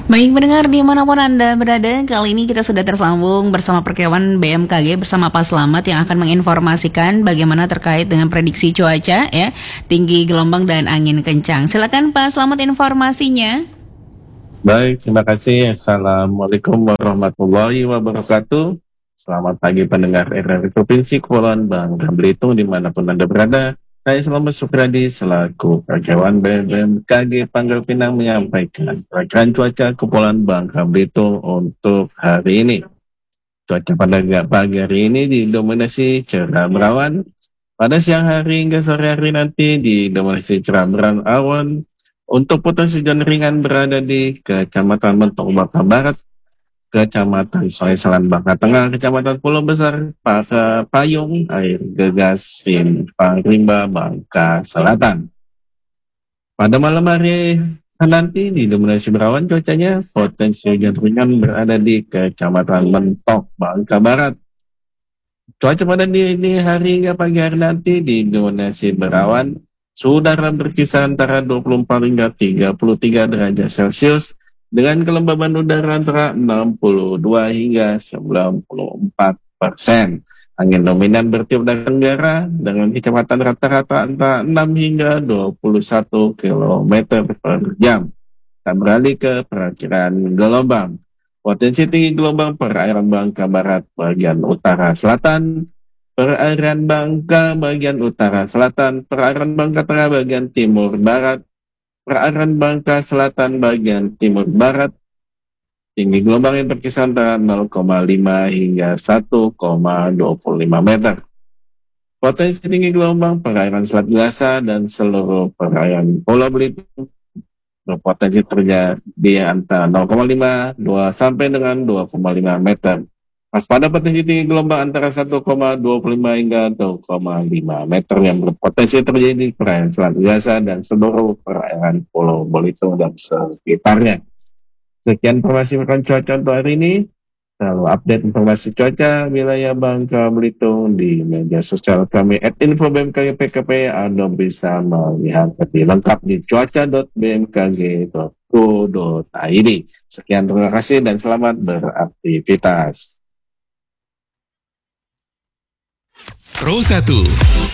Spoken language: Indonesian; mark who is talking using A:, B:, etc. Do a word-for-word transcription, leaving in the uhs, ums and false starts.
A: Baik pendengar dimanapun Anda berada, kali ini kita sudah tersambung bersama Perkirawan B M K G bersama Pak Slamet yang akan menginformasikan bagaimana terkait dengan prediksi cuaca ya, tinggi gelombang dan angin kencang. Silakan Pak Slamet informasinya.
B: Baik, terima kasih. Assalamualaikum warahmatullahi wabarakatuh. Selamat pagi pendengar R R I Provinsi Kepulauan Bangka Belitung dimanapun Anda berada. Saya Selamat Supradi selaku Perkirawan B M K G Pangkal Pinang menyampaikan perkiraan cuaca Kepulauan Bangka Belitung untuk hari ini. Cuaca pada pagi hari ini didominasi cerah berawan. Pada siang hari hingga sore hari nanti didominasi cerah berawan awan. Untuk potensi hujan ringan berada di Kecamatan Mentok Bangka Barat, Kecamatan Sungai Selan Bangka Tengah, Kecamatan Pulau Besar, Paka Payung, Air Gegas, Simpang Rimba, Bangka Selatan. Pada malam hari nanti didominasi berawan cuacanya, potensi hujan ringan berada di Kecamatan Mentok Bangka Barat. Cuaca pada dini hari hingga pagi hari nanti didominasi berawan. Suhu udara berkisar antara dua puluh empat hingga tiga puluh tiga derajat Celcius dengan kelembaban udara antara enam puluh dua hingga sembilan puluh empat persen. Angin dominan bertiup dari tenggara dengan kecepatan rata-rata antara enam hingga dua puluh satu kilometer per jam. Kita beralih ke perakiraan gelombang. Potensi tinggi gelombang perairan Bangka Barat bagian utara selatan, perairan Bangka bagian utara selatan, perairan Bangka Tengah bagian timur barat, perairan Bangka Selatan bagian timur barat. Tinggi gelombang yang berkisar antara nol koma lima hingga satu koma dua lima meter. Potensi tinggi gelombang perairan Selat Gaza dan seluruh perairan Pulau Belitung berpotensi terjadi antara nol koma lima, dua sampai dengan dua koma lima meter. Waspada potensi tinggi gelombang antara satu koma dua lima hingga dua koma lima meter yang berpotensi terjadi di perairan Selat Gaza dan seluruh perairan Pulau Belitung dan sekitarnya. Sekian informasi perkiraan cuaca untuk hari ini. Selalu update informasi cuaca wilayah Bangka Belitung di media sosial kami at info B M K G P K P. Anda bisa melihat lebih lengkap di cuaca dot b m k g dot co dot i d. Sekian, terima kasih dan selamat beraktivitas.
C: Pro satu